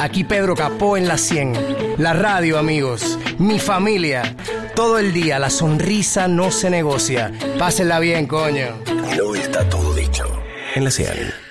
Aquí Pedro Capó en la 100. La radio, amigos. Mi familia. Todo el día la sonrisa no se negocia. Pásenla bien, coño. No está todo dicho. En la 100.